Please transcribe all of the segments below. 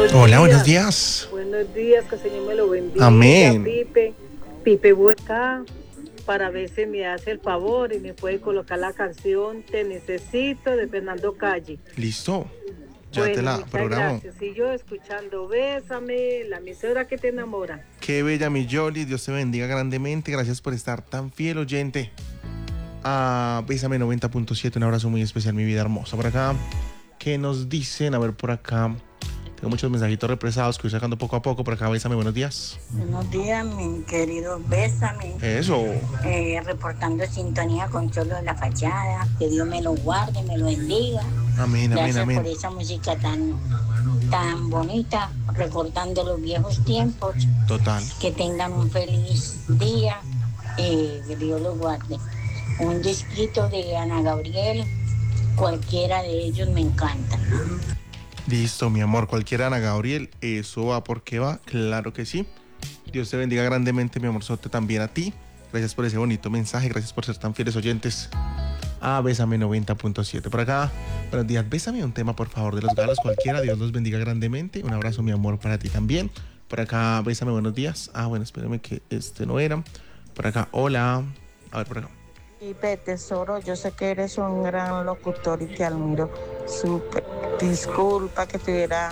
Hola, buenos días. Buenos días, que el Señor me lo bendiga. Amén. Pipe voy acá para ver si me hace el favor y me puede colocar la canción Te Necesito de Fernando Calle. Listo. Ya te Bueno, la muchas programo. gracias. Y yo escuchando Bésame, la emisora que te enamora. Qué bella mi Yoli. Dios te bendiga grandemente. Gracias por estar tan fiel oyente. Bésame 90.7. Un abrazo muy especial, mi vida hermosa. Por acá, ¿qué nos dicen? A ver, por acá. Tengo muchos mensajitos represados que voy sacando poco a poco. Por acá, bésame, buenos días. Buenos días, mi querido Bésame. Eso. Reportando sintonía con Cholo de la Fachada. Que Dios me lo guarde, me lo bendiga. Amén, amén, Gracias amén. por esa música tan bonita, recordando los viejos tiempos. Total. Que tengan un feliz día. Que Dios los guarde. Un disquito de Ana Gabriel, cualquiera de ellos me encanta. Listo, mi amor. Cualquiera, Ana Gabriel. Eso va porque va. Claro que sí. Dios te bendiga grandemente, mi amorzote, también a ti. Gracias por ese bonito mensaje. Gracias por ser tan fieles oyentes. Bésame 90.7. Por acá, buenos días. Bésame un tema, por favor, de los galos. Cualquiera. Dios los bendiga grandemente. Un abrazo, mi amor, para ti también. Por acá, bésame, buenos días. Bueno, espérame que este no era. Por acá, hola. A ver, por acá. Pipe, tesoro, yo sé que eres un gran locutor y te admiro. Súper. Disculpa que te hubiera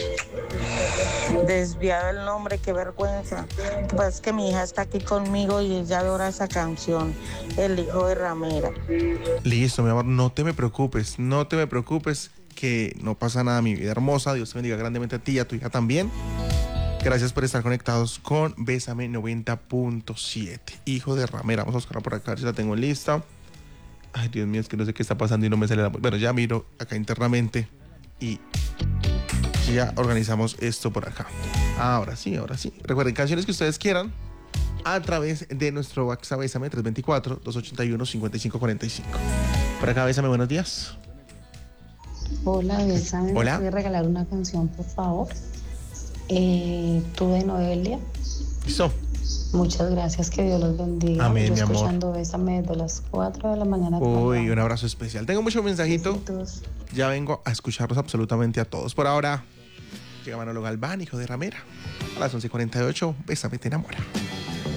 desviado el nombre, qué vergüenza. Lo que pasa es que mi hija está aquí conmigo y ella adora esa canción, El Hijo de Ramera. Listo, mi amor, no te me preocupes, que no pasa nada, mi vida hermosa. Dios te bendiga grandemente a ti y a tu hija también. Gracias por estar conectados con Bésame 90.7. Hijo de Ramera. Vamos a buscarla por acá, si la tengo lista. Ay, Dios mío, es que no sé qué está pasando y no me sale la... Bueno, ya miro acá internamente y ya organizamos esto por acá. Ahora sí. Recuerden, canciones que ustedes quieran a través de nuestro WhatsApp Bésame 324-281-5545. Por acá, Bésame, buenos días. Hola, Bésame. Hola. ¿Me puedes regalar una canción, por favor? Tú de Noelia. Listo. Muchas gracias, que Dios los bendiga. Amén, Yo mi amor. escuchando Bésame desde las 4 de la mañana. Uy, un abrazo especial. Tengo mucho mensajito. Besitos. Ya vengo a escucharlos absolutamente a todos. Por ahora, llega Manolo Galván, Hijo de Ramera. A las 11:48, Bésame, te enamora.